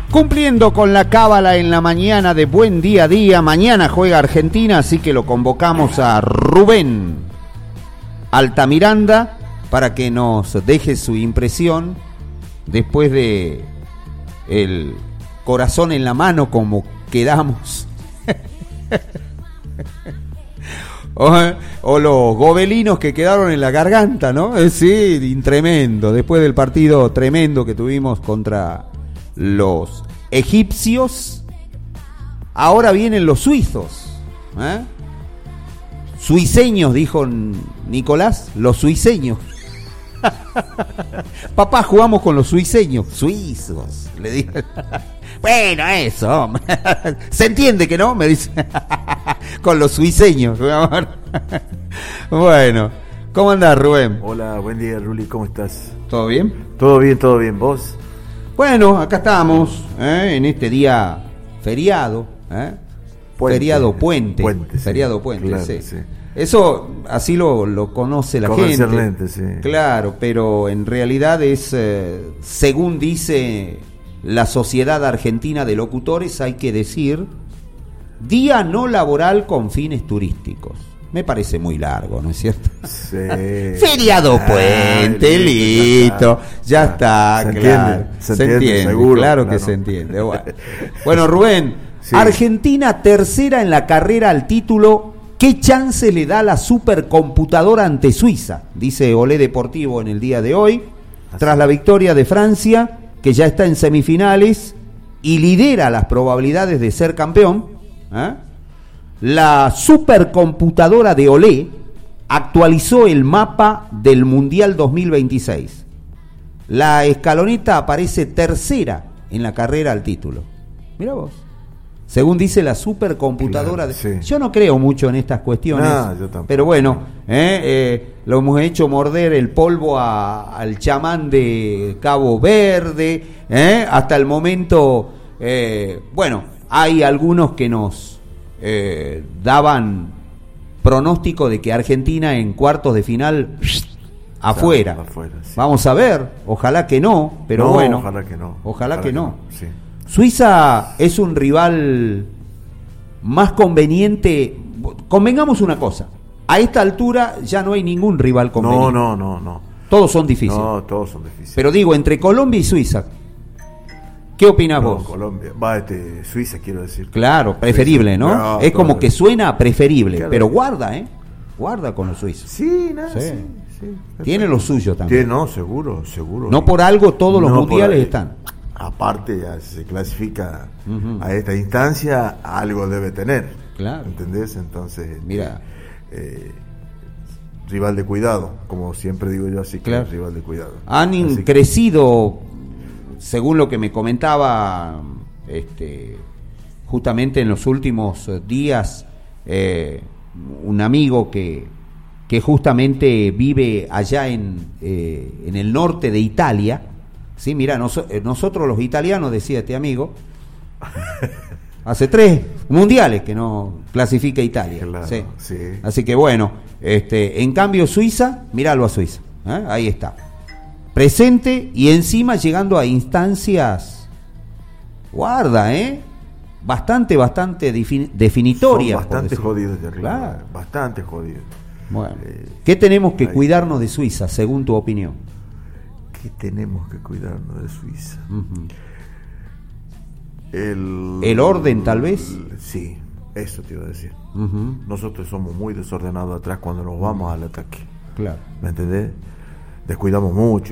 Cumpliendo con la cábala en la mañana de Buen Día a Día. Mañana juega Argentina, así que lo convocamos a Rubén Altamiranda para que nos deje su impresión después de el corazón en la mano como quedamos. O los gobelinos que quedaron en la garganta, ¿no? Sí, tremendo. Después del partido tremendo que tuvimos contra los egipcios, ahora vienen los suizos. Suiseños, dijo Nicolás, los suiseños. Papá, jugamos con los suiseños. Suizos, le dije. Bueno, eso. Se entiende que no, me dice. Con los suiseños. Bueno, ¿cómo andás, Rubén? Hola, buen día, Ruli, ¿cómo estás? ¿Todo bien? Todo bien, ¿vos? Bueno, acá estamos, en este día feriado, feriado puente, feriado puente, claro, sí. Sí. Eso así lo conoce la gente, sí. Claro, pero en realidad es, según dice la Sociedad Argentina de Locutores, hay que decir día no laboral con fines turísticos. Me parece muy largo, ¿no es cierto? Sí. Feriado puente, listo, ya está, se claro. Se entiende, seguro, claro que se entiende. Bueno, Rubén, sí. Argentina tercera en la carrera al título. ¿Qué chance le da la supercomputadora ante Suiza? Dice Olé Deportivo en el día de hoy, tras la victoria de Francia, que ya está en semifinales y lidera las probabilidades de ser campeón. La supercomputadora de Olé actualizó el mapa del Mundial 2026. La escaloneta aparece tercera en la carrera al título. Mirá vos. Según dice la supercomputadora. Claro, sí. Yo no creo mucho en estas cuestiones. No, yo tampoco. Pero bueno, lo hemos hecho morder el polvo al chamán de Cabo Verde. Hasta el momento, bueno, hay algunos que nos daban pronóstico de que Argentina en cuartos de final afuera. Sí. Vamos a ver, ojalá que no, pero no, bueno. Ojalá que no. Sí. Suiza es un rival más conveniente. Convengamos una cosa, a esta altura ya no hay ningún rival conveniente. No. Todos son difíciles. No, todos son difíciles. Pero digo, entre Colombia y Suiza, ¿qué opinas vos? Colombia, Suiza quiero decir. Claro, preferible, ¿no? No, es como que suena preferible, claro. Pero guarda con los suizos. Sí. Tiene lo suyo también. No, seguro. No por algo todos los mundiales están. Aparte, ya se clasifica a esta instancia, algo debe tener. Claro. ¿Entendés? Entonces, mira, rival de cuidado, como siempre digo yo, así que claro. Rival de cuidado. Han crecido, según lo que me comentaba, justamente en los últimos días, un amigo que justamente vive allá en el norte de Italia. Sí, mira, nosotros los italianos, decía este amigo, hace 3 mundiales que no clasifica Italia. Claro, sí. Así que bueno, en cambio Suiza, míralo a Suiza, ahí está, presente y encima llegando a instancias, guarda, bastante definitorias. Son bastante jodidos de arriba, claro. Bastante jodidos. Bueno, ¿qué tenemos que cuidarnos de Suiza, según tu opinión? ¿Qué tenemos que cuidarnos de Suiza? ¿El orden, tal vez? Sí, eso te iba a decir. Nosotros somos muy desordenados atrás cuando nos vamos al ataque. Claro. ¿Me entendés? Descuidamos mucho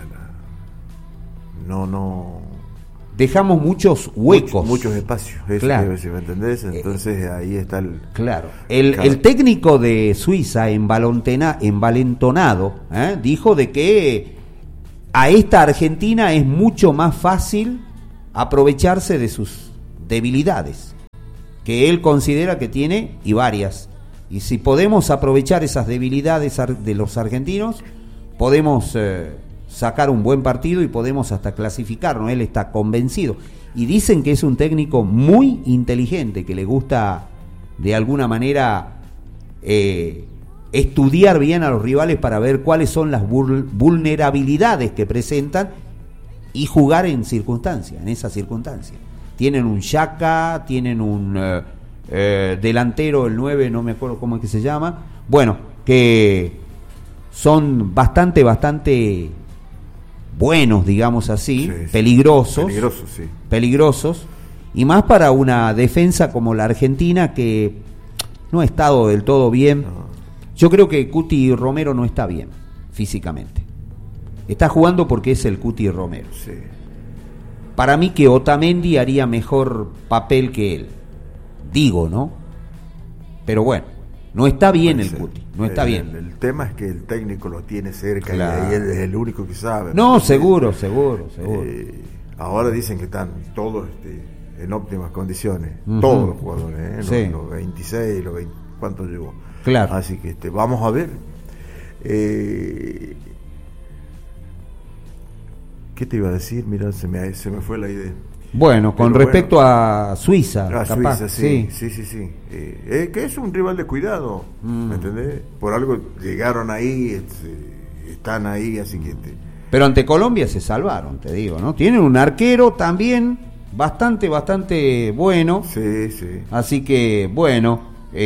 No. Dejamos muchos huecos. Muchos espacios. Eso claro. ¿Me entendés? Entonces ahí está el... Claro. El técnico de Suiza, envalentonado, dijo de que a esta Argentina es mucho más fácil aprovecharse de sus debilidades, que él considera que tiene, y varias. Y si podemos aprovechar esas debilidades de los argentinos, podemos sacar un buen partido y podemos hasta clasificarnos. Él está convencido. Y dicen que es un técnico muy inteligente, que le gusta de alguna manera estudiar bien a los rivales para ver cuáles son las vulnerabilidades que presentan y jugar en esa circunstancia. Tienen un Xhaka, tienen un delantero, el 9, no me acuerdo cómo es que se llama, bueno, que son bastante buenos, digamos así, sí, peligrosos, y más para una defensa como la Argentina, que no ha estado del todo bien. No. Yo creo que Cuti Romero no está bien físicamente. Está jugando porque es el Cuti Romero. Sí. Para mí que Otamendi haría mejor papel que él. Digo, ¿no? Pero bueno, no está bien el Cuti, no está bien. El tema es que el técnico lo tiene cerca, claro, y él es el único que sabe. No, seguro. Ahora dicen que están todos en óptimas condiciones, todos los jugadores, sí. los 26, los 20, ¿cuántos llevó? Claro. Así que vamos a ver. ¿Qué te iba a decir? Mira, se me fue la idea. Bueno, con respecto a Suiza, capaz. Suiza, sí. Que es un rival de cuidado, ¿me entendés? Por algo llegaron ahí, están ahí, así que... Pero ante Colombia se salvaron, te digo, ¿no? Tienen un arquero también bastante bueno. Sí. Así que, bueno,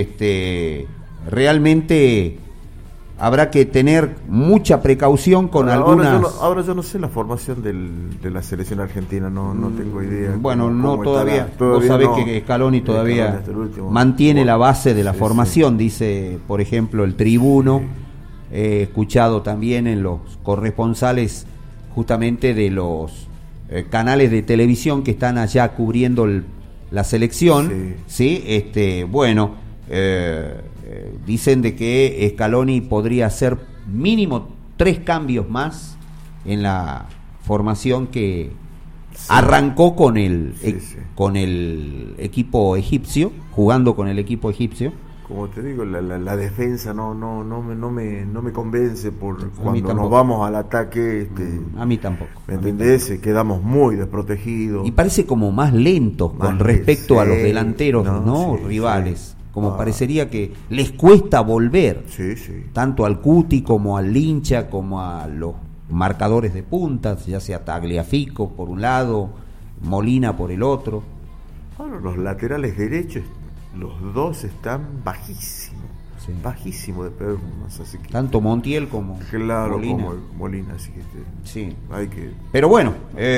realmente habrá que tener mucha precaución con algunas... Ahora yo no sé la formación de la selección argentina, no tengo idea. Bueno, no todavía. Vos sabés no, que Scaloni todavía mantiene la base de la formación, sí. Dice, por ejemplo, el Tribuno. Sí. He escuchado también en los corresponsales justamente de los canales de televisión que están allá cubriendo la selección, ¿sí? Bueno... dicen de que Scaloni podría hacer mínimo 3 cambios más en la formación que arrancó con el equipo egipcio, jugando con el equipo egipcio. Como te digo, la defensa no me convence por cuando nos vamos al ataque. A mí tampoco. ¿Me entendés? Quedamos muy desprotegidos. Y parece como más lentos con respecto a los delanteros, rivales. Sí. Como parecería que les cuesta volver, sí. tanto al Cuti como al Lincha, como a los marcadores de puntas, ya sea Tagliafico por un lado, Molina por el otro. Bueno, los laterales derechos, los dos están bajísimos de performance, así que tanto Montiel como Molina. Como Molina, así que sí. Hay que... Pero bueno,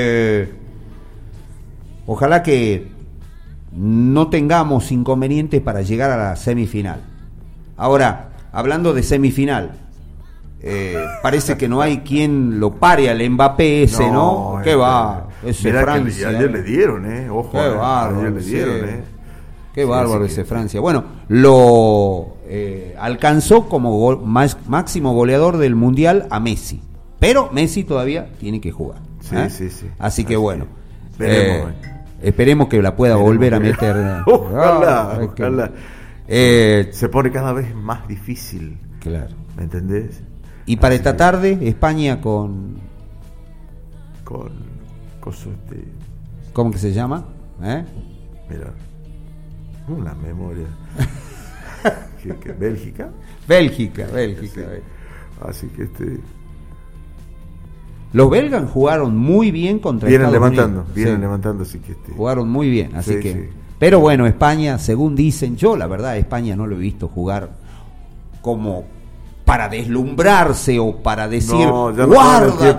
ojalá que no tengamos inconvenientes para llegar a la semifinal. Ahora, hablando de semifinal, parece que no hay quien lo pare al Mbappé ese, ¿no? ¿Qué va? Ese Francia. Ayer le dieron, ojo. Qué bárbaro. Ayer le dieron, Qué bárbaro ese Francia. Bueno, lo alcanzó como máximo goleador del Mundial a Messi. Pero Messi todavía tiene que jugar. Sí. Así que bueno. Veremos, Esperemos que la pueda volver a meter. Ojalá. Se pone cada vez más difícil. Claro. ¿Me entendés? Y para esta tarde, España con ¿cómo que se llama? Mira, una memoria. ¿Qué, Bélgica. Sí. Así que los belgas jugaron muy bien contra Estados Unidos. Vienen levantando, así que jugaron muy bien, así que. Sí. Pero bueno, España, según dicen, yo la verdad España no lo he visto jugar como para deslumbrarse o para decir guarda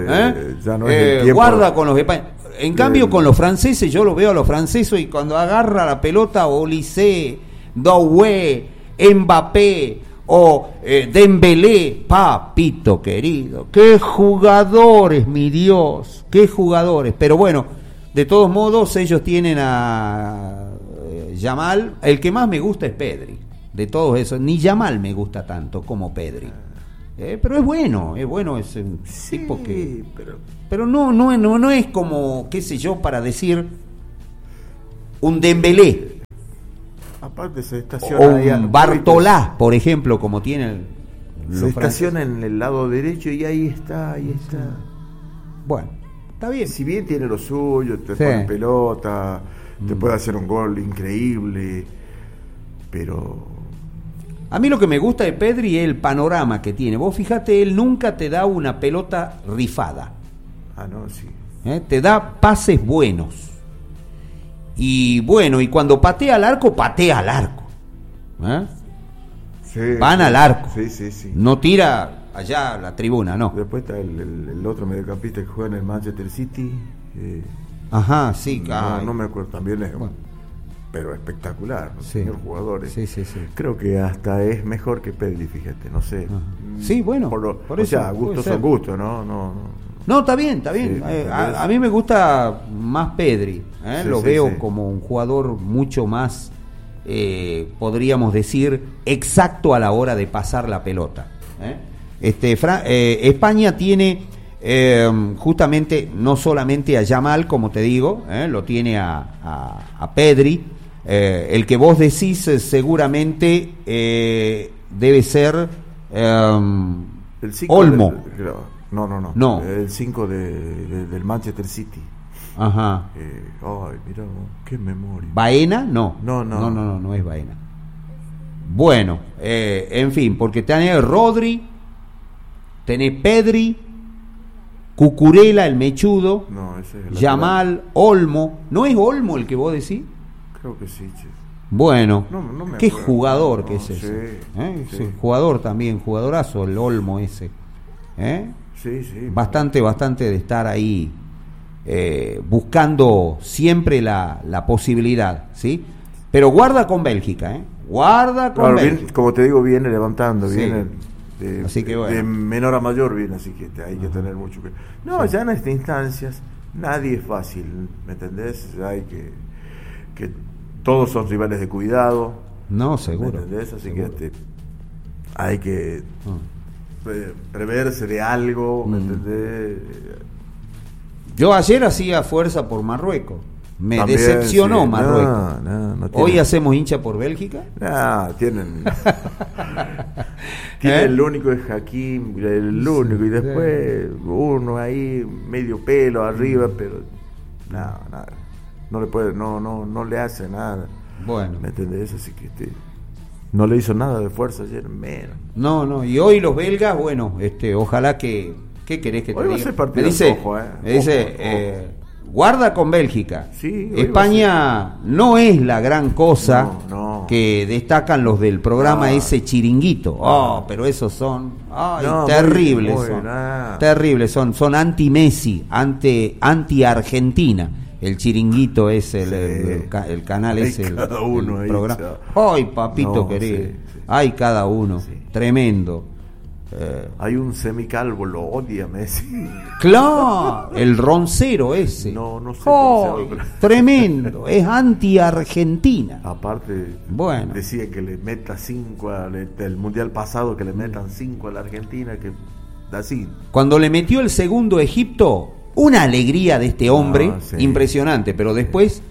con los españoles. En cambio con los franceses, yo lo veo a los franceses y cuando agarra la pelota Olise, Doué, Mbappé o Dembélé, papito querido, qué jugadores, mi Dios, qué jugadores. Pero bueno, de todos modos ellos tienen a Yamal. El que más me gusta es Pedri, de todos esos. Ni Yamal me gusta tanto como Pedri, pero es bueno, es un tipo que pero no es como, qué sé yo, para decir un Dembélé. Aparte se estaciona o un Bartolá, por ejemplo, como tiene se estaciona en el lado derecho y ahí está. Bueno, está bien. Si bien tiene lo suyo, te pone pelota, te puede hacer un gol increíble, pero a mí lo que me gusta de Pedri es el panorama que tiene. Vos fíjate, él nunca te da una pelota rifada. No, sí. Te da pases buenos. Y bueno, y cuando patea al arco. Sí, Van al arco. Sí. No tira allá a la tribuna, no. Después está el otro mediocampista que juega en el Manchester City. Ajá, sí. No me acuerdo, también es pero espectacular, ¿no? Sí. Señor jugador. Sí. Creo que hasta es mejor que Pedri, fíjate, no sé. Ajá. Sí, bueno, por eso, o sea, gustos son gustos, ¿no? No, está bien. Sí, A mí me gusta más Pedri. Lo veo como un jugador mucho más, podríamos decir, exacto a la hora de pasar la pelota. España tiene justamente no solamente a Yamal, como te digo, lo tiene a Pedri. El que vos decís seguramente debe ser el Olmo. No. El 5 del Manchester City. Ajá. Ay, mira, qué memoria. ¿Baena? No es Baena. Bueno, en fin, porque tenés Rodri, tenés Pedri, Cucurella, el mechudo, Yamal, Olmo. ¿No es Olmo el que vos decís? Creo que sí, che. Bueno, no me qué acuerdo. jugador que es ese. Sí. Jugador también, jugadorazo el Olmo ese. Sí. Bastante de estar ahí buscando siempre la posibilidad, ¿sí? Pero guarda con Bélgica, Bélgica. Bien, como te digo, viene levantando, Sí. viene Así que bueno. de menor a mayor viene, así que hay que tener mucho que... No, ya en estas instancias nadie es fácil, ¿me entendés? Hay que todos son rivales de cuidado. No, seguro. ¿Me entendés? Así seguro. que hay que preverse de algo, ¿me entendés? Yo ayer hacía fuerza por Marruecos. Me También, decepcionó sí. Marruecos. No ¿Hoy tienen- hacemos hincha por Bélgica? tienen el único es Hakim, el único, y después uno ahí medio pelo arriba, pero nada, no le puede, no le hace nada. Bueno. ¿Me entendés? Así que no le hizo nada de fuerza ayer, menos. No, y hoy los belgas, bueno, ojalá que... ¿Qué querés que te Hoy va a diga? ser partido, Me dice, ojo. guarda con Bélgica. Sí, hoy España no es la gran cosa No. que destacan los del programa ese chiringuito. Pero esos son terribles. Terribles, son anti-Messi, anti-Argentina. El chiringuito es el canal Hay ese, cada uno el ahí, programa. chao. Ay, papito No, querido. sí. Hay cada uno. Sí. Tremendo. Hay un semicalvo, lo odia Messi. Claro, el roncero ese. No sé cómo se llama, pero- Tremendo, es anti-Argentina. Aparte, Bueno. decía que le meta 5 del mundial pasado, que le metan 5 a la Argentina, que así. Cuando le metió el segundo a Egipto, una alegría de este hombre, Sí. impresionante, pero después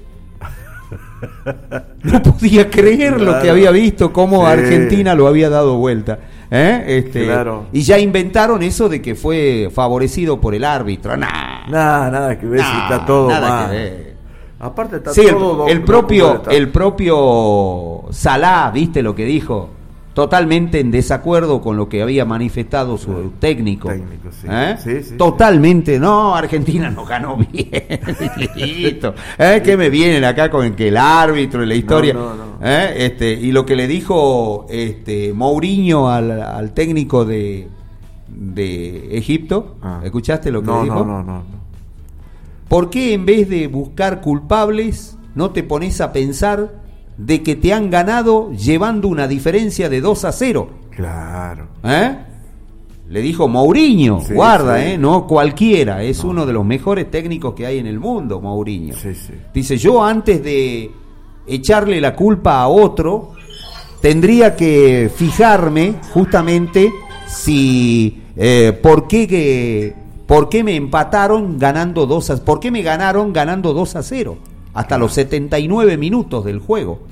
no podía creer lo que Claro. había visto, cómo Sí. Argentina lo había dado vuelta. Claro. Y ya inventaron eso de que fue favorecido por el árbitro. Nada que ver, si está todo nada mal. que ver. Aparte está Sí, todo el propio Salah, ¿viste lo que dijo? Totalmente en desacuerdo con lo que había manifestado su técnico. Sí. Sí. Totalmente, no, Argentina no ganó bien. Listo. ¿Qué me vienen acá con que el árbitro y la historia? No. Y lo que le dijo Mourinho al técnico de Egipto, ¿escuchaste lo que le dijo? No. ¿Por qué en vez de buscar culpables no te pones a pensar de que te han ganado llevando una diferencia de 2-0? Claro. Le dijo Mourinho, Sí, guarda, sí. no cualquiera, es uno de los mejores técnicos que hay en el mundo, Mourinho. Sí. Dice, yo antes de echarle la culpa a otro, tendría que fijarme justamente si por qué me empataron ganando 2-0, por qué me ganaron ganando 2-0 hasta los 79 minutos del juego.